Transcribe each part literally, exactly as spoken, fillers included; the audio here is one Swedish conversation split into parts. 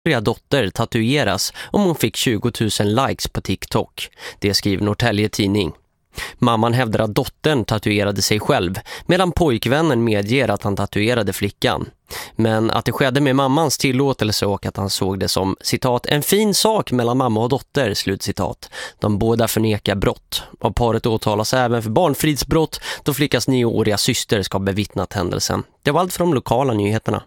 dotter tatueras om hon fick tjugo tusen likes på TikTok. Det skriver Norrtälje Tidning. Mamman hävdar att dottern tatuerade sig själv medan pojkvännen medger att han tatuerade flickan. Men att det skedde med mammans tillåtelse och att han såg det som, citat, en fin sak mellan mamma och dotter, slutcitat. De båda förnekar brott. Och paret åtalas även för barnfridsbrott då flickans nioåriga syster ska ha bevittnat händelsen. Det var allt från de lokala nyheterna.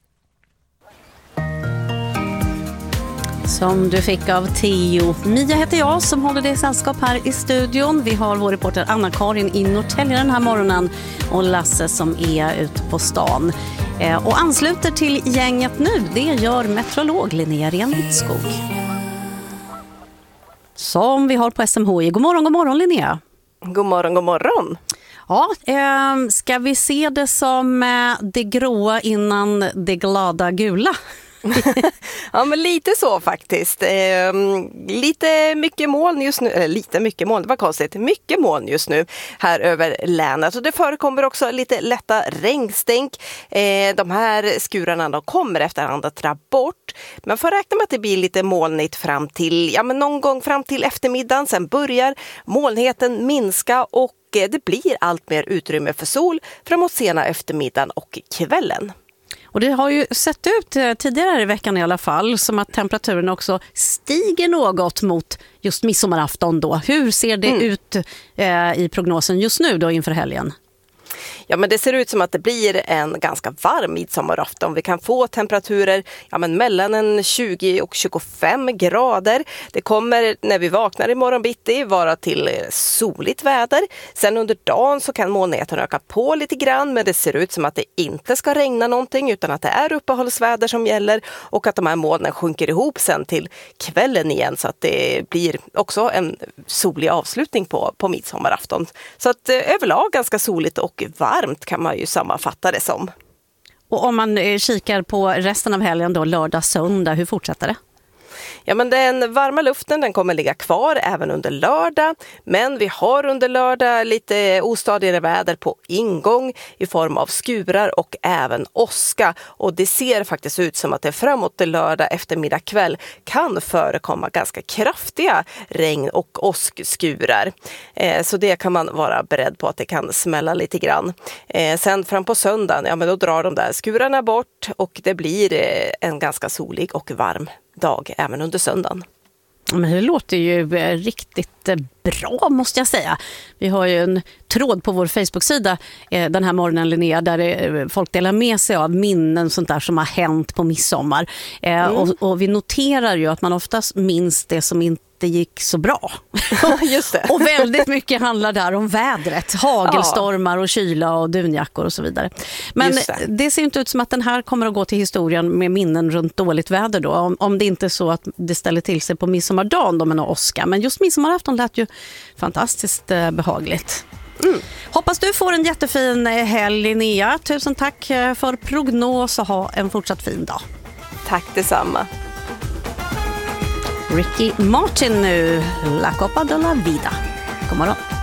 Som du fick av Theo. Mia heter jag som håller dig sällskap här i studion. Vi har vår reporter Anna-Karin i Norrtälje den här morgonen och Lasse som är ute på stan. Eh, och ansluter till gänget nu, det gör meteorolog Linnea Renvitskog. Som vi har på S M H I. God morgon, god morgon Linnea. God morgon, god morgon. Ja, eh, ska vi se det som eh, det gråa innan det glada gula? Ja, men lite så faktiskt. Eh, lite mycket moln just nu, eller lite mycket moln, det var konstigt. Mycket moln just nu här över länet. Och det förekommer också lite lätta regnstänk. Eh, de här skurarna de kommer efterhand att dra bort. Men får räkna med att det blir lite molnigt fram till, ja men någon gång fram till eftermiddagen. Sen börjar molnheten minska och det blir allt mer utrymme för sol framåt sena eftermiddagen och kvällen. Och det har ju sett ut tidigare här i veckan i alla fall som att temperaturen också stiger något mot just midsommarafton då. Hur ser det mm. ut eh, i prognosen just nu då inför helgen? Ja, men det ser ut som att det blir en ganska varm midsommarafton. Vi kan få temperaturer ja, men mellan en tjugo och tjugofem grader. Det kommer när vi vaknar i morgon bitti vara till soligt väder. Sen under dagen så kan molnigheten öka på lite grann, men det ser ut som att det inte ska regna någonting utan att det är uppehållsväder som gäller och att de här molnen sjunker ihop sen till kvällen igen så att det blir också en solig avslutning på, på midsommarafton. Så att eh, överlag ganska soligt och varmt kan man ju sammanfatta det som. Och om man kikar på resten av helgen då, lördag, söndag, hur fortsätter det? Ja, men den varma luften den kommer ligga kvar även under lördag. Men vi har under lördag lite ostadigare väder på ingång i form av skurar och även åska. Och det ser faktiskt ut som att det framåt till lördag eftermiddag kväll kan förekomma ganska kraftiga regn- och åskskurar. Eh, så det kan man vara beredd på att det kan smälla lite grann. Eh, sen fram på söndagen, ja men då drar de där skurarna bort och det blir eh, en ganska solig och varm dag även under söndagen. Men det låter ju riktigt bra måste jag säga. Vi har ju en tråd på vår Facebook-sida eh, den här morgonen Linnea där eh, folk delar med sig av minnen sånt där som har hänt på midsommar. Eh, mm. och, och vi noterar ju att man oftast minns det som inte gick så bra. Just det. Och väldigt mycket handlar där om vädret. Hagelstormar och kyla och dunjackor och så vidare. Men det. det ser inte ut som att den här kommer att gå till historien med minnen runt dåligt väder då. Om, om det inte är så att det ställer till sig på midsommardagen då med någon åska. Men just midsommarafton lät ju fantastiskt eh, behagligt. Mm. Hoppas du får en jättefin helg Linnea. Tusen tack för prognos och ha en fortsatt fin dag. Tack detsamma. Ricky Martin nu, La Copa de la Vida. God morgon.